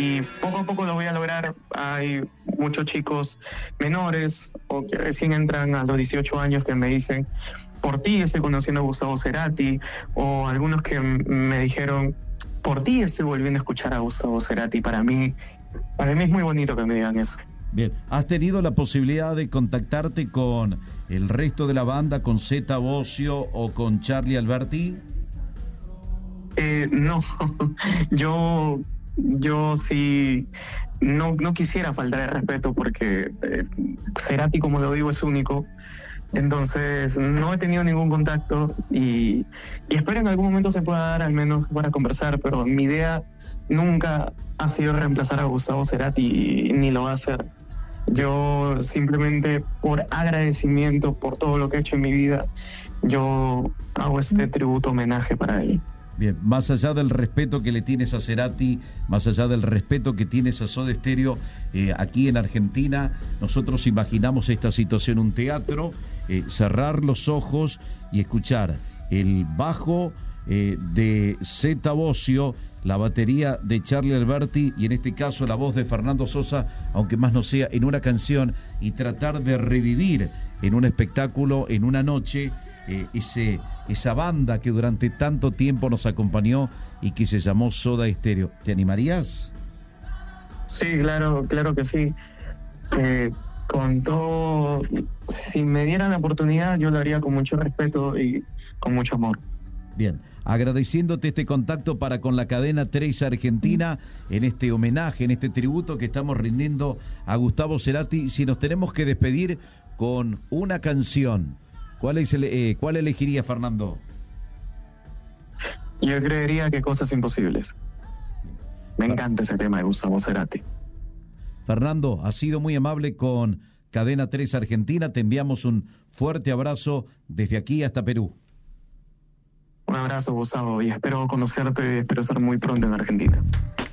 y poco a poco lo voy a lograr. Hay muchos chicos menores o que recién entran a los 18 años que me dicen, por ti estoy conociendo a Gustavo Cerati, o algunos que me dijeron, por ti estoy volviendo a escuchar a Gustavo Cerati. Para mí es muy bonito que me digan eso. Bien, ¿has tenido la posibilidad de contactarte con el resto de la banda, con Zeta Bosio o con Charly Alberti? No, yo sí no quisiera faltar el respeto porque Cerati, como lo digo, es único. Entonces no he tenido ningún contacto y espero en algún momento se pueda dar, al menos para conversar, pero mi idea nunca ha sido reemplazar a Gustavo Cerati, ni lo va a hacer. Yo simplemente, por agradecimiento por todo lo que he hecho en mi vida, yo hago este tributo homenaje para él. Bien, más allá del respeto que le tienes a Cerati, más allá del respeto que tienes a Soda Stereo, aquí en Argentina, nosotros imaginamos esta situación, un teatro, cerrar los ojos y escuchar el bajo de Zeta Bosio, la batería de Charly Alberti y en este caso la voz de Fernando Sosa, aunque más no sea, en una canción, y tratar de revivir en un espectáculo, en una noche, esa banda que durante tanto tiempo nos acompañó y que se llamó Soda Stereo. ¿Te animarías? Sí, claro que sí. Con todo, si me dieran la oportunidad, yo lo haría con mucho respeto y con mucho amor. Bien, agradeciéndote este contacto para con la cadena 3 Argentina en este homenaje, en este tributo que estamos rindiendo a Gustavo Cerati. Si nos tenemos que despedir con una canción, ¿cuál elegiría, Fernando? Yo creería que Cosas Imposibles. Me encanta ese tema de Gustavo Cerati. Fernando, has sido muy amable con Cadena 3 Argentina. Te enviamos un fuerte abrazo desde aquí hasta Perú. Un abrazo, Gustavo, y espero conocerte, espero estar muy pronto en Argentina.